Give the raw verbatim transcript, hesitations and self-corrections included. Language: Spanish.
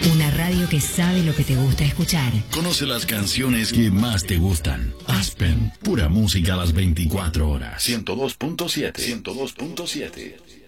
Una radio que sabe lo que te gusta escuchar. Conoce las canciones que más te gustan. Aspen, pura música a las veinticuatro horas. ciento dos punto siete. ciento dos punto siete.